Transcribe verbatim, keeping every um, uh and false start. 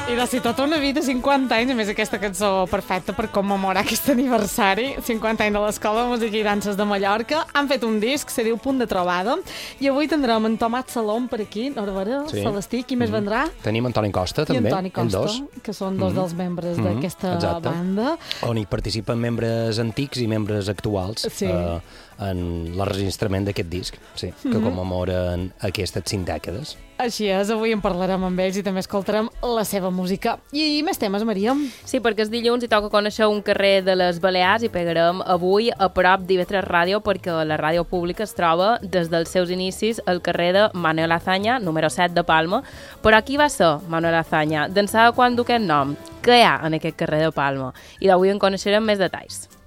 I de si tota una vida, cinquanta anys, a més aquesta cançó perfecta per commemorar aquest aniversari, cinquanta anys de l'Escola de Música i Danses de Mallorca, han fet un disc, se diu Punt de Trobada, i avui tindrem en Tomat Salom per aquí, Norberà, sí. Celestí, qui més mm. vendrà? Tenim Antoni Costa, també. I Antoni Costa, dos. Que són dos mm. dels membres mm. d'aquesta Exacte. banda. On hi participen membres antics i membres actuals sí. eh, en l'enregistrament d'aquest disc, sí, que mm-hmm. commemoren aquestes cinc dècades. Així és, avui en parlarem amb ells i també escoltarem la seva música. I més temes, Maria? Sí, perquè és dilluns i toca conèixer un carrer de les Balears i pegarem avui a prop d'I V tres Ràdio perquè la ràdio pública es troba des dels seus inicis al carrer de Manuel Azaña, número set de Palma. Però qui va ser Manuel Azaña? D'ençà quan du aquest nom? Què hi ha en aquest carrer de Palma? I d'avui en coneixerem més detalls.